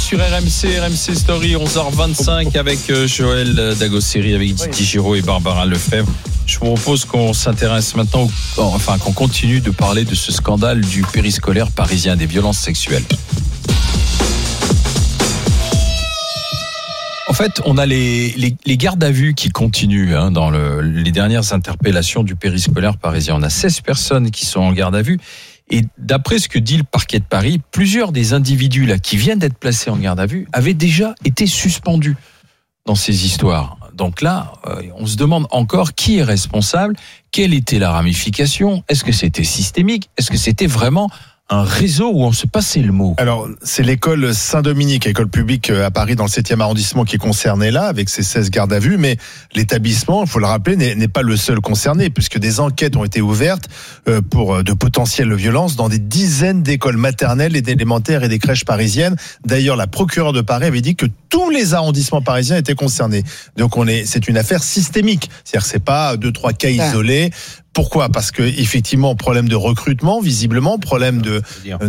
sur RMC Story, 11h25 avec Joël Dagosseri, avec Didier Giraud et Barbara Lefebvre. Je vous propose qu'on s'intéresse maintenant, qu'on continue de parler de ce scandale du périscolaire parisien, des violences sexuelles. En fait, on a les gardes à vue qui continuent dans les dernières interpellations du périscolaire parisien. On a 16 personnes qui sont en garde à vue. Et d'après ce que dit le parquet de Paris, plusieurs des individus là qui viennent d'être placés en garde à vue avaient déjà été suspendus dans ces histoires. Donc là, on se demande encore qui est responsable, quelle était la ramification, est-ce que c'était systémique, est-ce que c'était vraiment un réseau où on se passait le mot. Alors, c'est l'école Saint-Dominique, école publique à Paris dans le 7e arrondissement qui est concernée là, avec ses 16 gardes à vue, mais l'établissement, il faut le rappeler, n'est pas le seul concerné, puisque des enquêtes ont été ouvertes pour de potentielles violences dans des dizaines d'écoles maternelles et d'élémentaires et des crèches parisiennes. D'ailleurs, la procureure de Paris avait dit que tous les arrondissements parisiens étaient concernés. Donc c'est une affaire systémique. C'est-à-dire que c'est pas 2-3 cas isolés. Pourquoi ? Parce que effectivement, problème de recrutement, visiblement, problème de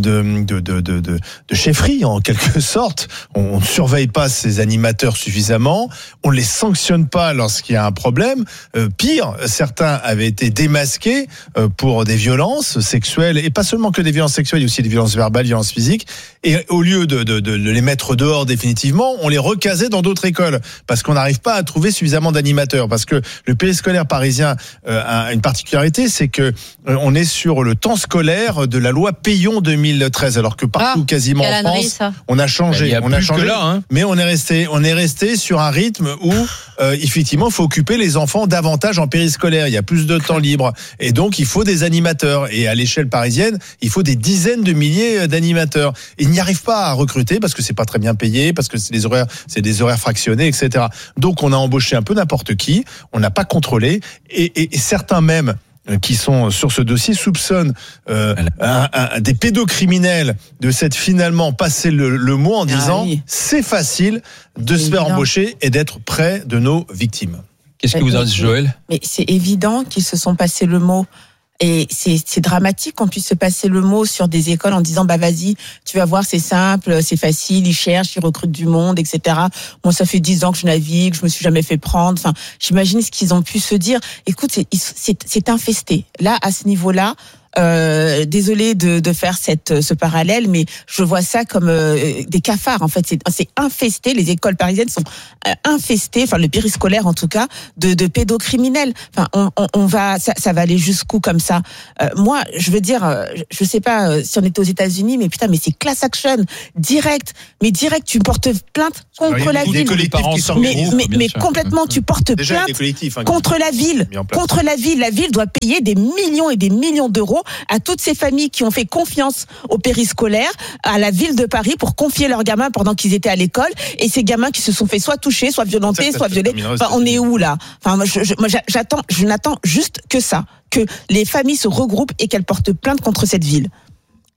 chefferie en quelque sorte. On ne surveille pas ces animateurs suffisamment, on les sanctionne pas lorsqu'il y a un problème. Pire, certains avaient été démasqués pour des violences sexuelles, et pas seulement que des violences sexuelles, il y a aussi des violences verbales, violences physiques. Et au lieu de les mettre dehors définitivement, on les recasait dans d'autres écoles parce qu'on n'arrive pas à trouver suffisamment d'animateurs. Parce que le périscolaire parisien a une particularité, c'est que on est sur le temps scolaire de la loi Peillon 2013, alors que partout quasiment en France, on a changé, mais on est resté sur un rythme où effectivement, il faut occuper les enfants davantage en périscolaire. Il y a plus de temps libre, et donc il faut des animateurs. Et à l'échelle parisienne, il faut des dizaines de milliers d'animateurs. Ils n'y arrivent pas à recruter parce que c'est pas très bien payé, parce que c'est des horaires fractionnés, etc. Donc on a embauché un peu n'importe qui, on n'a pas contrôlé, et certains même qui sont sur ce dossier soupçonnent des pédocriminels de s'être finalement passé le mot en disant c'est facile de se faire embaucher et d'être près de nos victimes. Qu'est-ce que vous en dites, Joël ? Mais c'est évident qu'ils se sont passé le mot. Et c'est dramatique qu'on puisse se passer le mot sur des écoles en disant vas-y, tu vas voir, c'est simple, c'est facile, ils cherchent, ils recrutent du monde, etc. Moi, ça fait 10 ans que je navigue, je me suis jamais fait prendre. Enfin, j'imagine ce qu'ils ont pu se dire. Écoute, c'est infesté. Là, à ce niveau-là, désolé de faire ce parallèle, mais je vois ça comme des cafards. En fait, c'est infesté. Les écoles parisiennes sont infestées, enfin le périscolaire en tout cas, de pédocriminels. Enfin, on va, ça va aller jusqu'où comme ça. Moi, je veux dire, je sais pas si on était aux États-Unis, mais putain, mais c'est class action direct. Mais direct, tu portes plainte contre la ville. Mais complètement, tu portes plainte contre la ville. Contre la ville. La ville doit payer des millions et des millions d'euros à toutes ces familles qui ont fait confiance au périscolaire, à la ville de Paris pour confier leurs gamins pendant qu'ils étaient à l'école, et ces gamins qui se sont fait soit toucher, soit violentés, soit violés. Enfin, on est où là ? Enfin, je n'attends juste que ça, que les familles se regroupent et qu'elles portent plainte contre cette ville. Barbara ?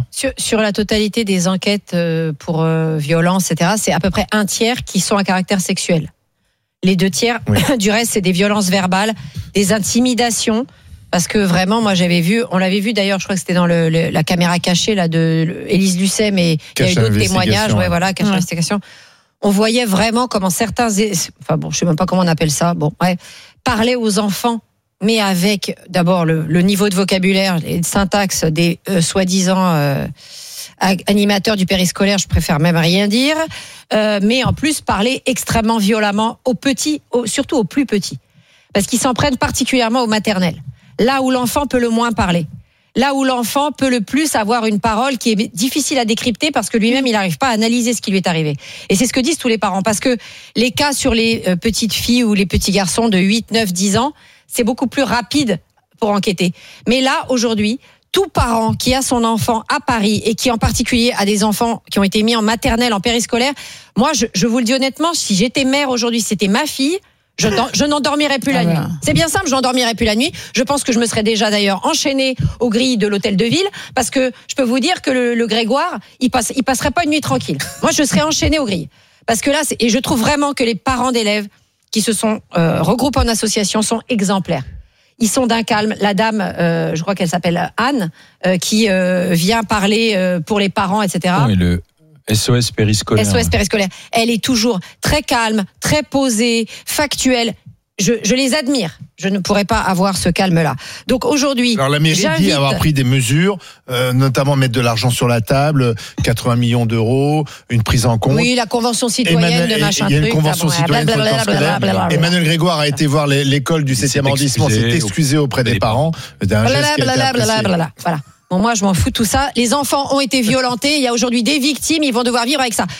Sur la totalité des enquêtes pour violence, etc., c'est à peu près un tiers qui sont à caractère sexuel. Les 2 tiers, du reste, c'est des violences verbales, des intimidations. Parce que vraiment, moi, on l'avait vu d'ailleurs, je crois que c'était dans la caméra cachée là de Élise Lucet, mais il y a eu d'autres témoignages, cache investigation. On voyait vraiment comment certains, enfin bon, je sais même pas comment on appelle ça, parlaient aux enfants, mais avec d'abord le niveau de vocabulaire et de syntaxe des soi-disant animateurs du périscolaire, je préfère même rien dire, mais en plus parler extrêmement violemment aux petits, surtout aux plus petits, parce qu'ils s'en prennent particulièrement aux maternelles. Là où l'enfant peut le moins parler. Là où l'enfant peut le plus avoir une parole qui est difficile à décrypter parce que lui-même, il n'arrive pas à analyser ce qui lui est arrivé. Et c'est ce que disent tous les parents. Parce que les cas sur les petites filles ou les petits garçons de 8, 9, 10 ans, c'est beaucoup plus rapide pour enquêter. Mais là, aujourd'hui, tout parent qui a son enfant à Paris et qui en particulier a des enfants qui ont été mis en maternelle, en périscolaire, moi, je vous le dis honnêtement, si j'étais mère aujourd'hui, c'était ma fille, je n'endormirais plus la nuit. C'est bien simple, je n'endormirais plus la nuit. Je pense que je me serais déjà d'ailleurs enchaînée aux grilles de l'hôtel de ville, parce que je peux vous dire que le Grégoire, il passerait pas une nuit tranquille. Moi, je serais enchaînée aux grilles. Parce que là, et je trouve vraiment que les parents d'élèves qui se sont regroupés en association sont exemplaires. Ils sont d'un calme. La dame, je crois qu'elle s'appelle Anne, qui vient parler pour les parents, etc. Oui, SOS périscolaire. SOS périscolaire. Elle est toujours très calme, très posée, factuelle. Je les admire. Je ne pourrais pas avoir ce calme-là. Donc aujourd'hui, alors la mairie dit avoir pris des mesures, notamment mettre de l'argent sur la table, 80 millions d'euros, une prise en compte. Oui, la convention citoyenne de machin truc. Il y a une convention citoyenne. Emmanuel Grégoire a été voir l'école du 7e arrondissement, s'est excusé auprès des parents. Voilà. Bon, moi, je m'en fous de tout ça. Les enfants ont été violentés. Il y a aujourd'hui des victimes. Ils vont devoir vivre avec ça.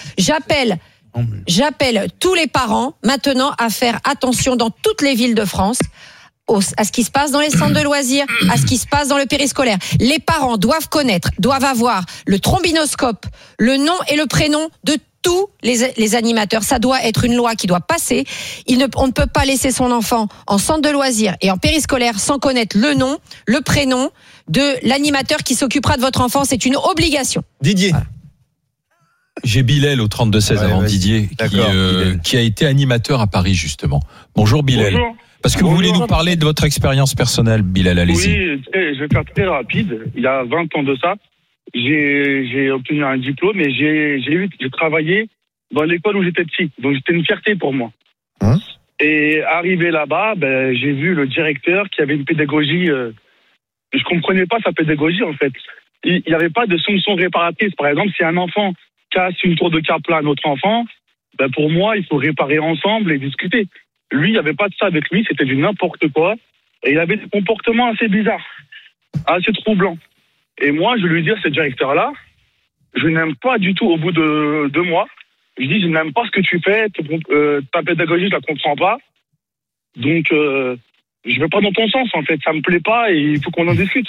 J'appelle tous les parents maintenant à faire attention dans toutes les villes de France à ce qui se passe dans les centres de loisirs, à ce qui se passe dans le périscolaire. Les parents doivent avoir le trombinoscope, le nom et le prénom de tous les animateurs. Ça doit être une loi qui doit passer. On ne peut pas laisser son enfant en centre de loisirs et en périscolaire sans connaître le nom, le prénom de l'animateur qui s'occupera de votre enfant. C'est une obligation. Didier. Voilà. J'ai Bilal au 32-16 avant Didier, qui a été animateur à Paris, justement. Bonjour Bilal. Bonjour. Parce que vous voulez nous parler de votre expérience personnelle, Bilal, allez-y. Oui, je vais faire très rapide. Il y a 20 ans de ça, j'ai obtenu un diplôme et j'ai travaillé dans l'école où j'étais petit. Donc c'était une fierté pour moi. Et arrivé là-bas, j'ai vu le directeur qui avait une pédagogie. Je comprenais pas sa pédagogie, en fait. Il n'y avait pas de sanction réparatrice. Par exemple, si un enfant casse une tour de câble à un autre enfant, pour moi, il faut réparer ensemble et discuter. Lui, il n'y avait pas de ça avec lui, c'était du n'importe quoi. Et il avait des comportements assez bizarres, assez troublants. Et moi, je lui dis à ce directeur-là, je n'aime pas du tout au bout de 2 mois. Je dis, je n'aime pas ce que tu fais, ta pédagogie, je la comprends pas. Donc, je vais pas dans ton sens, en fait. Ça me plaît pas et il faut qu'on en discute.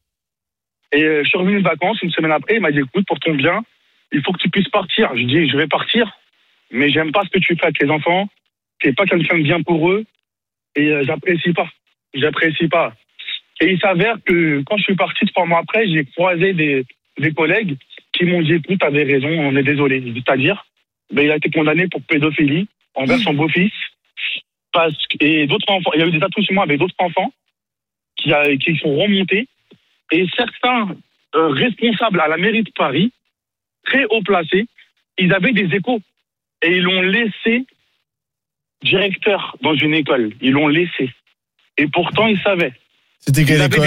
Et je suis revenu de vacances, une semaine après, il m'a dit, écoute, pour ton bien, il faut que tu puisses partir. Je dis, je vais partir, mais j'aime pas ce que tu fais avec les enfants. T'es pas quelqu'un de bien pour eux. Et j'apprécie pas. Et il s'avère que quand je suis parti 3 mois après, j'ai croisé des collègues qui m'ont dit, écoute, t'avais raison, on est désolé. C'est-à-dire, il a été condamné pour pédophilie envers son beau-fils. Et d'autres enfants, il y a eu des attouchements avec d'autres enfants qui sont remontés. Et certains responsables à la mairie de Paris, très haut placés, ils avaient des échos. Et ils l'ont laissé directeur dans une école. Ils l'ont laissé. Et pourtant, ils savaient. C'était quelle école ?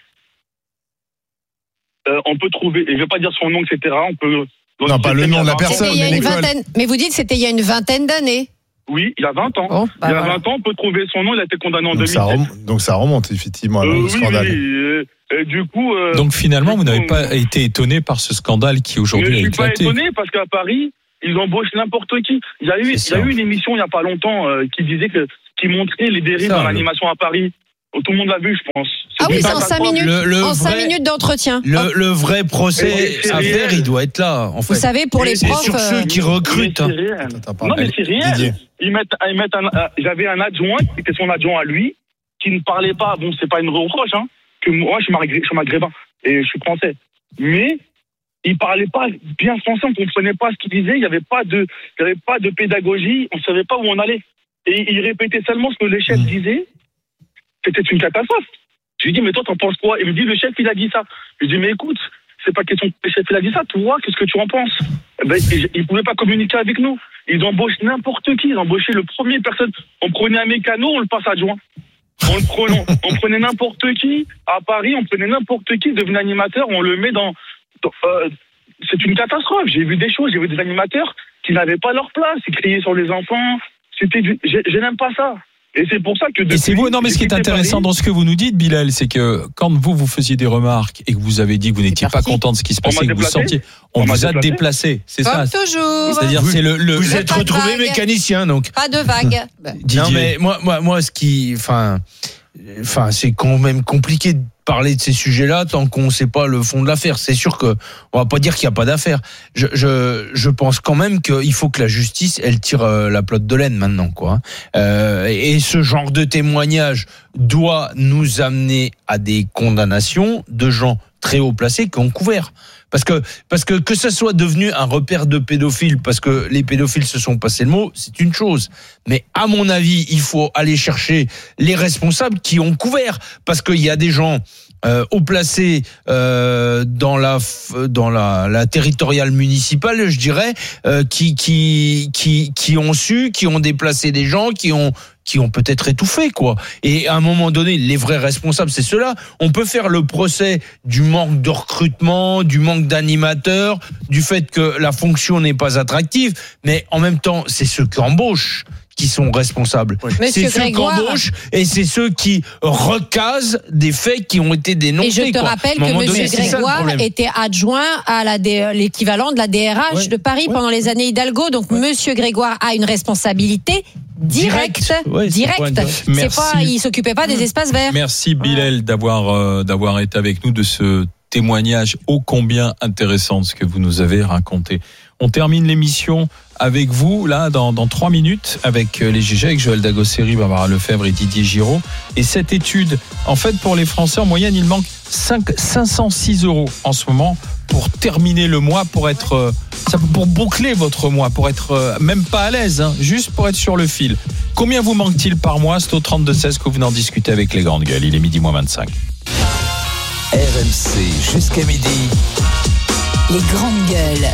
On peut trouver, je ne vais pas dire son nom, etc. On peut. Non, pas le nom de la personne, mais l'école. Mais vous dites c'était il y a une vingtaine d'années. Oui, il y a 20 ans. Il y a 20 ans, on peut trouver son nom, il a été condamné en 2007. Donc ça remonte, effectivement, le scandale. Oui. Et du coup. Donc finalement, vous n'avez pas été étonné par ce scandale qui aujourd'hui a éclaté. Je ne suis pas étonné parce qu'à Paris, ils embauchent n'importe qui. Il y a eu une émission il n'y a pas longtemps qui disait qui montrait les dérives dans l'animation à Paris. Tout le monde l'a vu, je pense. C'est en 5 minutes. 5 minutes d'entretien. Le vrai procès à faire, il doit être là. En fait. Vous savez, pour les profs. C'est sur ceux qui recrutent. Non, mais c'est réel. J'avais un adjoint, qui était son adjoint à lui, qui ne parlait pas. Bon, c'est pas une reproche, que moi, je suis maghrébin et je suis français. Mais il parlait pas bien français, on comprenait pas ce qu'il disait. Il y avait pas de pédagogie, on savait pas où on allait. Et il répétait seulement ce que les chefs disaient. C'était une catastrophe. Je lui dis, mais toi, t'en penses quoi? Il me dit, le chef, il a dit ça. Je lui dis, mais écoute, c'est pas question que le chef, il a dit ça. Toi, qu'est-ce que tu en penses? Ils pouvaient pas communiquer avec nous. Ils embauchent n'importe qui. Ils embauchaient le premier personne. On prenait un mécano, on le passe adjoint. On prenait n'importe qui. À Paris, on prenait n'importe qui, devenait animateur, on le met dans c'est une catastrophe. J'ai vu des choses, j'ai vu des animateurs qui n'avaient pas leur place. Ils criaient sur les enfants. Je n'aime pas ça. Et c'est pour ça que. Et c'est vous, non, mais ce qui est intéressant dans ce que vous nous dites, Bilal, c'est que quand vous faisiez des remarques et que vous avez dit que vous n'étiez pas content de ce qui se passait, que vous sentiez, on vous a déplacé. C'est ça. Comme toujours. C'est-à-dire, c'est le. Vous êtes retrouvé mécanicien, donc. Pas de vague. Non, mais moi, c'est quand même compliqué de parler de ces sujets-là tant qu'on ne sait pas le fond de l'affaire. C'est sûr que on va pas dire qu'il n'y a pas d'affaire. Je pense quand même qu'il faut que la justice, elle tire la pelote de laine maintenant, quoi. Et ce genre de témoignage doit nous amener à des condamnations de gens très haut placés qui ont couvert. Parce que ça soit devenu un repère de pédophiles, parce que les pédophiles se sont passés le mot, c'est une chose. Mais à mon avis, il faut aller chercher les responsables qui ont couvert. Parce qu'il y a des gens haut placés dans la territoriale municipale, je dirais, qui ont su, qui ont déplacé des gens, qui ont peut-être étouffé, quoi. Et à un moment donné, les vrais responsables, c'est ceux-là. On peut faire le procès du manque de recrutement, du manque d'animateurs, du fait que la fonction n'est pas attractive, mais en même temps, c'est ceux qui embauchent qui sont responsables. Oui. C'est ceux qui embauchent et c'est ceux qui recasent des faits qui ont été dénoncés. Et je te rappelle que M. Grégoire était adjoint à l'équivalent de la DRH de Paris pendant les années Hidalgo. Donc M. Grégoire a une responsabilité directe. C'est pas, il s'occupait pas des espaces verts. Merci Bilal d'avoir été avec nous, de ce témoignage ô combien intéressant, ce que vous nous avez raconté. On termine l'émission avec vous, là, dans 3 minutes, avec les GG, avec Joël Dagosseri, Barbara Lefebvre et Didier Giraud. Et cette étude, en fait, pour les Français, en moyenne, il manque 506 € en ce moment pour terminer le mois, pour boucler votre mois, pour être même pas à l'aise, hein, juste pour être sur le fil. Combien vous manque-t-il par mois? C'est au 32-16 que vous en discutez avec les grandes gueules. Il est 12h25. RMC jusqu'à midi. Les grandes gueules.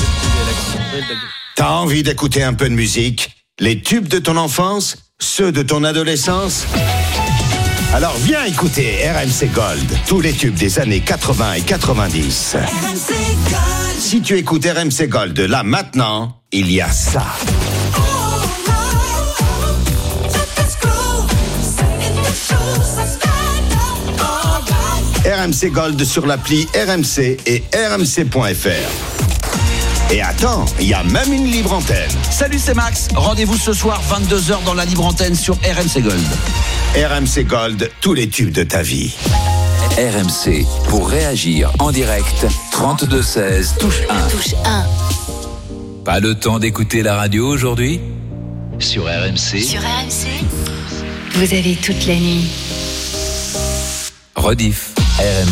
T'as envie d'écouter un peu de musique? Les tubes de ton enfance? Ceux de ton adolescence? Alors viens écouter RMC Gold. Tous les tubes des années 80 et 90. RMC Gold. Si tu écoutes RMC Gold là maintenant, il y a ça. RMC Gold sur l'appli RMC et rmc.fr. Et attends, il y a même une libre antenne. Salut, c'est Max. Rendez-vous ce soir 22h dans la libre antenne sur RMC Gold. RMC Gold, tous les tubes de ta vie. RMC, pour réagir en direct, 32-16, touche 1. Touche 1. Pas le temps d'écouter la radio aujourd'hui? Sur RMC. Sur RMC, vous avez toute la nuit. Rediff. RMC.